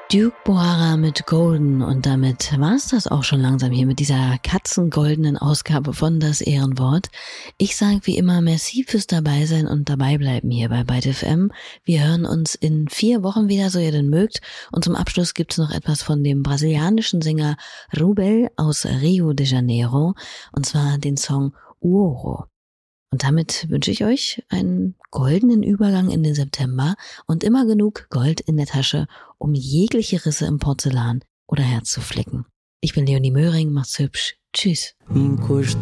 Duke Bohara mit Golden, und damit war's das auch schon langsam hier mit dieser katzengoldenen Ausgabe von Das Ehrenwort. Ich sage wie immer merci fürs Dabeisein und Dabeibleiben hier bei Byte FM. Wir hören uns in 4 Wochen wieder, so ihr denn mögt. Und zum Abschluss gibt's noch etwas von dem brasilianischen Sänger Rubel aus Rio de Janeiro, und zwar den Song Uoro. Und damit wünsche ich euch einen goldenen Übergang in den September und immer genug Gold in der Tasche, um jegliche Risse im Porzellan oder Herz zu flicken. Ich bin Leonie Möhring, macht's hübsch. Tschüss.